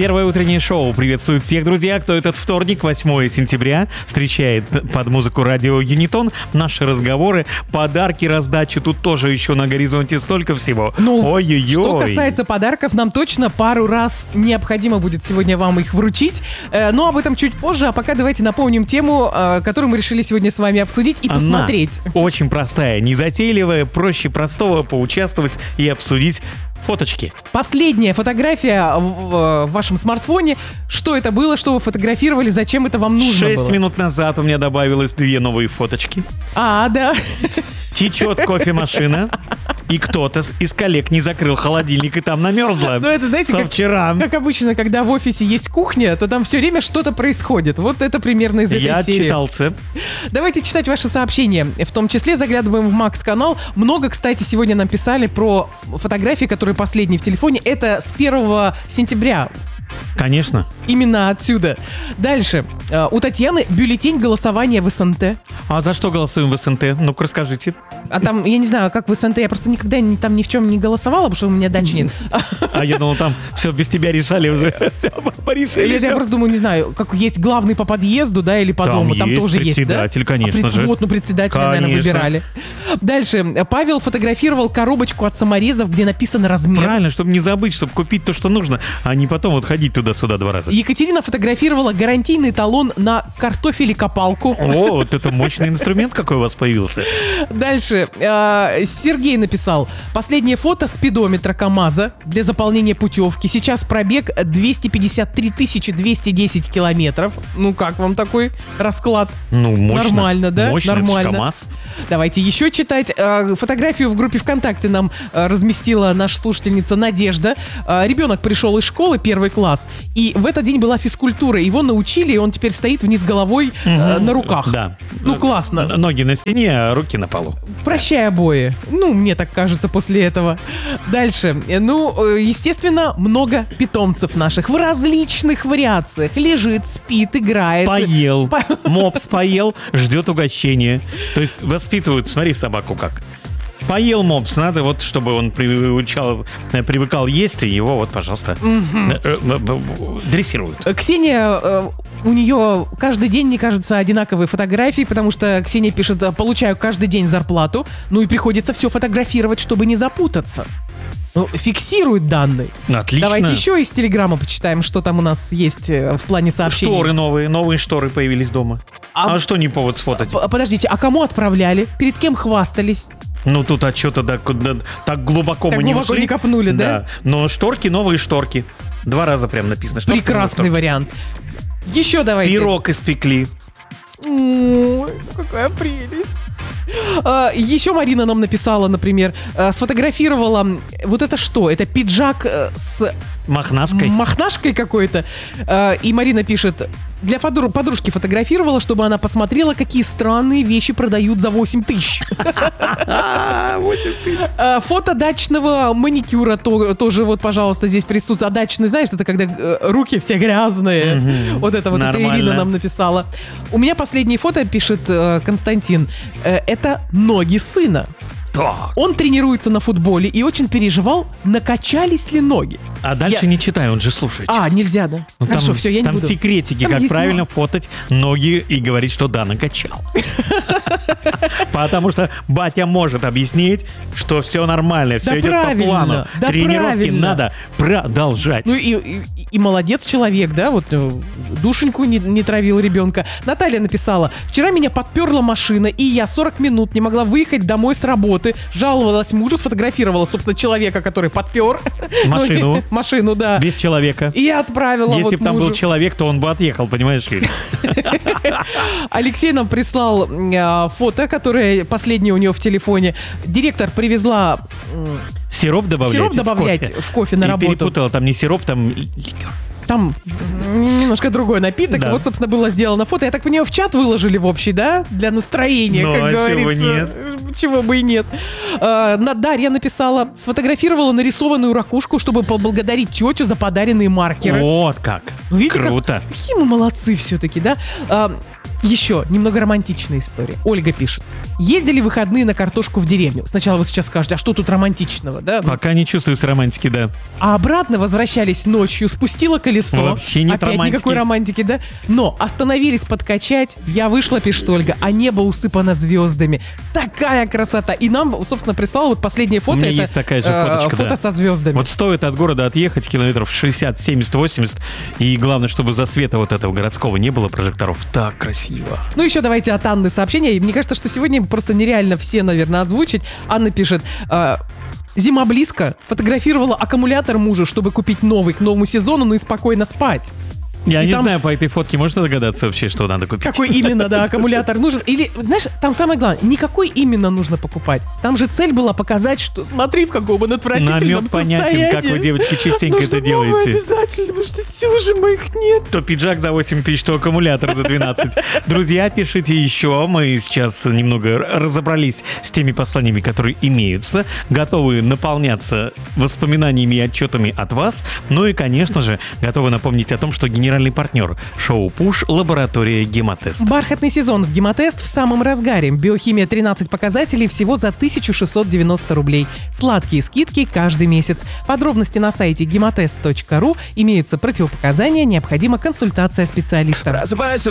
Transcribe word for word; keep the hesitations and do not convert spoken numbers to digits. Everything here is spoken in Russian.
Первое утреннее шоу приветствует всех, друзья, кто этот вторник, восьмое сентября, встречает под музыку радио Юнитон. Наши разговоры, подарки, раздачи, тут тоже еще на горизонте столько всего. Ну, ой-ой-ой. Что касается подарков, нам точно пару раз необходимо будет сегодня вам их вручить. Э, но об этом чуть позже, а пока давайте напомним тему, э, которую мы решили сегодня с вами обсудить и Она посмотреть. очень простая, незатейливая, проще простого поучаствовать и обсудить. Фоточки. Последняя фотография в, в вашем смартфоне. Что это было, что вы фотографировали, зачем это вам нужно Шесть было? минут назад у меня добавилось две новые фоточки. А, да. Течет кофемашина, и кто-то из коллег не закрыл холодильник, и там намерзло. Ну, это, знаете, со как, вчера. как обычно, когда в офисе есть кухня, то там все время что-то происходит. Вот это примерно из этой Я серии. отчитался. Давайте читать ваши сообщения. В том числе заглядываем в Макс-канал. Много, кстати, сегодня нам писали про фотографии, которые последние в телефоне. Это с первого сентября. Конечно. Именно отсюда. Дальше. Э, У Татьяны бюллетень голосования в СНТ. А за что голосуем в СНТ? Ну-ка, расскажите. А там, я не знаю, как в СНТ, я просто никогда ни- там ни в чем не голосовала, потому что у меня дачи нет. А я думал, там все без тебя решали уже. Все порешили. Или я всё. просто думаю, не знаю, как есть главный по подъезду, да, или по Там дому. Там есть тоже есть, да? председатель, конечно А пред- же. Вот, ну председателя, наверное, Конечно. выбирали. Дальше. Павел фотографировал коробочку от саморезов, где написан размер. Правильно, чтобы не забыть, чтобы купить то, что нужно, а не потом вот ходить туда-сюда два раза. Екатерина фотографировала гарантийный талон на картофелекопалку. О, вот это мощный инструмент какой у вас появился. Дальше. э, Сергей написал. Последнее фото спидометра КамАЗа для заполнения путевки. Сейчас пробег двести пятьдесят три тысячи двести десять километров. Ну как вам такой расклад? Ну, мощно. Нормально, да? Мощно, это ж Нормально. КамАЗ. Давайте еще читать. Э, Фотографию в группе ВКонтакте нам э, разместила наша слушательница Надежда. Э, Ребенок пришел из школы, первый класс, и в этот день была физкультура. Его научили, и он теперь стоит вниз головой э, на руках. Да. Ну, классно. Н- Ноги на стене, а руки на полу. Прощай обои. Ну, мне так кажется после этого. Дальше. Э, Ну, э, естественно, много питомцев наших в различных вариациях. Лежит, спит, играет. Поел. По- Мопс поел, ждет угощения. То есть воспитывают, смотри, собаку как. Поел мопс, надо вот, чтобы он приучал, э, привыкал есть, и его вот, пожалуйста, э, э, э, дрессируют. Ксения, э, у нее каждый день, мне кажется, одинаковые фотографии, потому что Ксения пишет, э, получаю каждый день зарплату, ну и приходится все фотографировать, чтобы не запутаться. Ну, фиксирует данные. Отлично. Давайте еще из Телеграма почитаем, что там у нас есть э, в плане сообщений. Шторы новые, новые шторы появились дома. А- А, что не повод сфотать? П- Подождите, а кому отправляли? Перед кем хвастались? Ну тут а что-то да, куда- так глубоко Так мы не глубоко ушли. не копнули, да? Но шторки, новые шторки. Два раза прям написано. Шторки, Прекрасный новые вариант. Еще давайте. шторки. Пирог испекли. Ой, какая прелесть. А, еще Марина нам написала, например, а, сфотографировала, вот это что? Это пиджак э, с Мохнашкой. мохнашкой какой-то. А, и Марина пишет, для подру- подружки фотографировала, чтобы она посмотрела, какие странные вещи продают за восемь тысяч. А, восемь тысяч. А, Фото дачного маникюра то- тоже вот, пожалуйста, здесь присутствует. А дачный, знаешь, это когда э, руки все грязные. Мгм. Вот это вот, это Нормально. Ирина нам написала. У меня последнее фото, пишет э, Константин, э, это ноги сына. Так. Он тренируется на футболе и очень переживал, накачались ли ноги. А дальше Я- не читай, он же слушает. А, сейчас. нельзя, да? Ну, Хорошо, там, все, я не там буду. секретики, Там как есть правильно много. фотать ноги и говорить, что да, накачал. Потому что батя может объяснить, что все нормально, все Да идет по правильно, плану. да Тренировки правильно. надо продолжать. Ну и, и, и молодец человек, да, вот э, душеньку не, не травил ребенка. Наталья написала, вчера меня подперла машина, и я сорок минут не могла выехать домой с работы. Жаловалась мужу, сфотографировала, собственно, человека, который подпер. Машину. Ну, машину, да. Без человека. И я отправила Если вот бы там мужу. был человек, то он бы отъехал, понимаешь ли? Алексей нам прислал э, фото, которое последнее у него в телефоне. Директор привезла м, Сироп добавлять сироп в добавлять кофе. в кофе на И работу. перепутала, там не сироп, там ликер. Там немножко другой напиток. Да. Вот, собственно, было сделано фото. Я так понимаю, в чат выложили в общий, да? Для настроения, Ну, как а чего говорится. Чего бы и нет. А, на- Дарья написала, сфотографировала нарисованную ракушку, чтобы поблагодарить тетю за подаренные маркеры. Вот как. Видите, как- Круто. Какие мы молодцы все-таки, да? А, Еще немного романтичная история. Ольга пишет. Ездили в выходные на картошку в деревню. Сначала вы сейчас скажете, а что тут романтичного, да? Пока не чувствуется романтики, да. А обратно возвращались ночью, спустила колесо. Вообще нет Опять романтики. никакой романтики, да? Но остановились подкачать. Я вышла, пишет Ольга, а небо усыпано звездами. Такая красота. И нам, собственно, прислала вот последнее фото. У меня это, есть такая же э, фоточка, фото да. со звездами. Вот стоит от города отъехать километров шестьдесят, семьдесят, восемьдесят, и главное, чтобы засвета вот этого городского не было прожекторов. Так красиво. Ну, еще давайте от Анны сообщения. И мне кажется, что сегодня просто нереально все, наверное, озвучить. Анна пишет... Э, Зима близко. Фотографировала аккумулятор мужу, чтобы купить новый к новому сезону, ну и спокойно спать. Я И не там- знаю, по этой фотке можно догадаться вообще, что надо купить? Какой именно, да, аккумулятор нужен. Или, знаешь, там самое главное, не какой именно нужно покупать. Там же цель была показать, что смотри, в каком он отвратительном Намек понятен, состоянии. как вы, девочки, частенько Нужно это новое делаете. обязательно, потому что все же моих нет. То пиджак за восемь тысяч, то аккумулятор за двенадцать. Друзья, пишите еще. Мы сейчас немного разобрались с теми посланиями, которые имеются. Готовы наполняться воспоминаниями и отчетами от вас. Ну и, конечно же, готовы напомнить о том, что генеральный партнер шоу «Пуш» — лаборатория «Гемотест». Бархатный сезон в Гемотест в самом разгаре. Биохимия тринадцать показателей всего за тысяча шестьсот девяносто рублей. Сладкие скидки каждый месяц. Подробности на сайте гемотест точка ру. Имеются противопоказания, необходима консультация специалиста. Просыпайся